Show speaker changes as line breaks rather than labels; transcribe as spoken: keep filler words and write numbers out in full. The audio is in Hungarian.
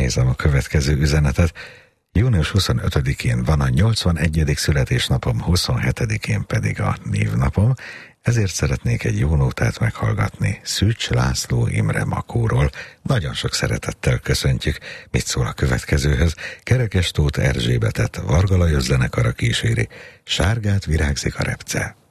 nézem a következő üzenetet. június huszonötödikén van a nyolcvanegyedik születésnapom, huszonhetedikén pedig a névnapom, ezért szeretnék egy jó nótát meghallgatni Szűcs László Imre Makóról. Nagyon sok szeretettel köszöntjük. Mit szól a következőhöz? Kerekes Tóth Erzsébetet Varga Lajos zenekara kíséri. Sárgát virágzik a repce.